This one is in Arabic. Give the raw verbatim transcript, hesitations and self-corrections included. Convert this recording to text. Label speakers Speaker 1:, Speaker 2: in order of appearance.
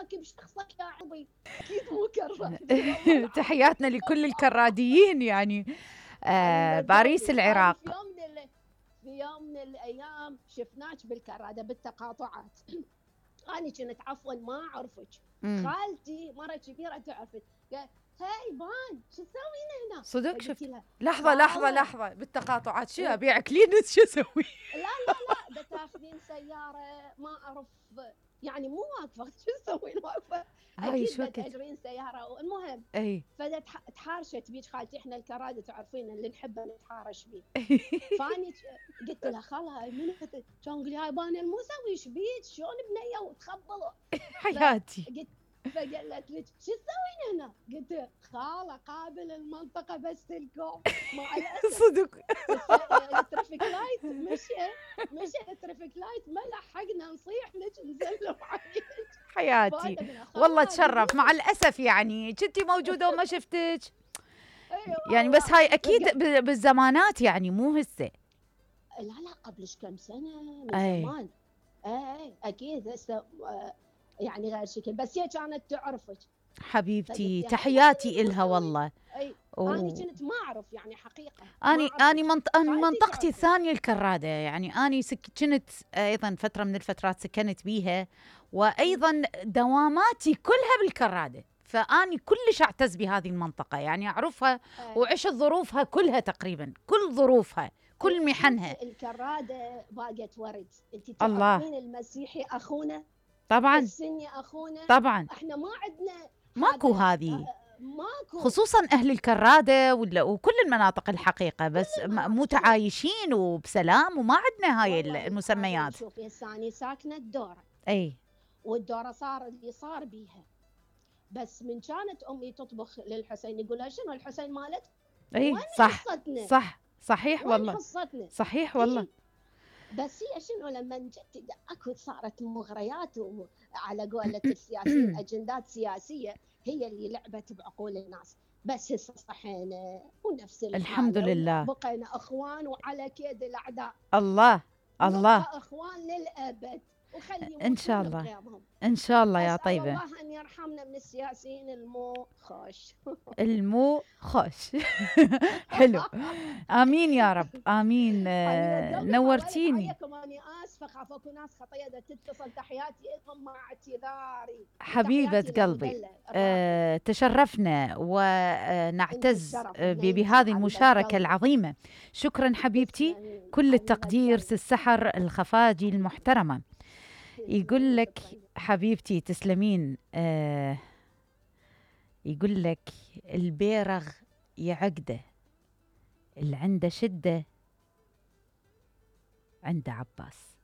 Speaker 1: الله بشخصك يا عربي، اكيد مو كراد.
Speaker 2: تحياتنا لكل الكراديين يعني. آه باريس العراق.
Speaker 1: في يوم من ال... في يوم من الايام شفناك بالكراده بالتقاطعات. انا كنت عفوا ما اعرفك، خالتي مره كبيره تعرفك، قالت هاي بان شو تسوين هنا؟
Speaker 2: صدق شفت؟ لحظه لحظه لحظه بالتقاطعات شو ابيع كلينس شو اسوي؟
Speaker 1: لا لا لا، بتاخذين سياره ما اعرف يعني مو واقفه، شو تسوين واقفه؟ اكيد بتاجرين سياره. المهم
Speaker 2: اي
Speaker 1: فتحارشت بيك خالتي، احنا الكراده تعرفين اللي نحبه نتحارش بيه. فاني قلت لها خالها من كان تقول لي هاي بان مو سوي ايش بيك شلون بنيه وتخبلوا
Speaker 2: حياتي.
Speaker 1: قلت فقالت لي شو تسوين هنا؟ قلت خاله قابل المنطقه بس الكوم مع الاسف.
Speaker 2: صدق.
Speaker 1: الترافيك لايت مشى مشى الترافيك لايت ما لحقنا نصيح لك نزلوا عليك.
Speaker 2: حياتي والله تشرف. مع الاسف يعني كنتي موجوده وما شفتك. يعني بس هاي اكيد بالزمانات يعني مو هسه.
Speaker 1: لا لا قبل كم سنه من أي. زمان. اي اكيد هسه يعني غير شكل، بس هي كانت تعرفك
Speaker 2: حبيبتي. تحياتي إلها والله.
Speaker 1: اي انا كنت ما اعرف يعني حقيقه.
Speaker 2: اني اني منط... منطقتي الثانيه الكراده، يعني اني سك... كنت ايضا فتره من الفترات سكنت بيها، وايضا دواماتي كلها بالكراده، فاني كلش اعتز بهذه المنطقه، يعني اعرفها وعشت ظروفها كلها تقريبا، كل ظروفها كل محنها.
Speaker 1: الكراده باقت ورد. انت تعرفين المسيحي اخونا
Speaker 2: طبعا،
Speaker 1: السني اخونا
Speaker 2: طبعا،
Speaker 1: احنا ما عندنا
Speaker 2: ماكو هذه
Speaker 1: ماكو،
Speaker 2: خصوصا اهل الكراده ولا وكل المناطق الحقيقه، بس متعايشين وبسلام وما عندنا هاي المسميات.
Speaker 1: شوفي هسه اني ساكنه الدوره،
Speaker 2: اي
Speaker 1: والدوره صار اللي صار بيها، بس من كانت امي تطبخ للحسين يقولها شنو الحسين مالت؟
Speaker 2: اي صح حصتنا؟ صح صحيح والله
Speaker 1: حصتنا؟
Speaker 2: صحيح والله.
Speaker 1: إيه؟ بس هي شنو لما جت اكو صارت مغريات وعلى قولة السياسيين اجندات سياسيه هي اللي لعبت بعقول الناس، بس هسه صحينا ونفس
Speaker 2: الحمد لله،
Speaker 1: بقينا اخوان وعلى كيد الاعداء.
Speaker 2: الله الله،
Speaker 1: اخوان للابد،
Speaker 2: ان شاء الله ان شاء الله يا طيبه.
Speaker 1: الله ان يرحمنا من السياسيين المو خوش.
Speaker 2: المو خوش. حلو، امين يا رب امين. نورتيني.
Speaker 1: اني اسفه خاف اكو ناس خطيه تتصل، تحياتي لهم مع اعتذاري.
Speaker 2: حبيبه قلبي، أه تشرفنا ونعتز بهذه المشاركه العظيمه. شكرا حبيبتي، كل التقدير. السحر الخفاجي المحترمه يقول لك حبيبتي تسلمين. آه يقول لك البيرغ يعقده، اللي عنده شده عنده عباس.